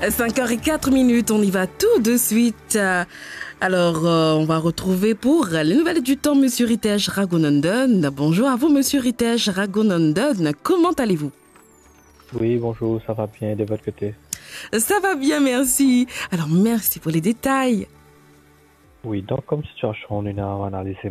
5h04, on y va tout de suite. On va retrouver pour les nouvelles du temps Monsieur Ritesh Raghunandan. Bonjour à vous, Monsieur Ritesh Raghunandan. Comment allez-vous? Oui, bonjour, ça va bien de votre côté? Ça va bien, merci. Alors, merci pour les détails. Oui, donc comme situation, nous avons analysé